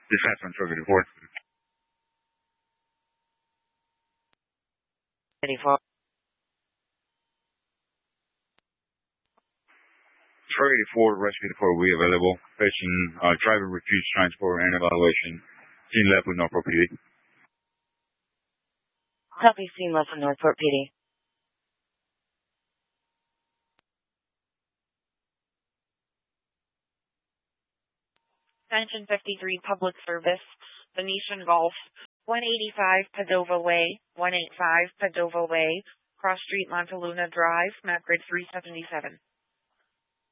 Dispatch on Truck 84. 84. Truck 84, Rescue 84 will be available. Patient driver refused transport and evaluation. Scene left with Norfolk PD. Copy, scene left with Northport PD. Extension 53 Public Service, Venetian Golf, 185 Padova Way, 185 Padova Way, Cross Street, Montaluna Drive, map grid 377.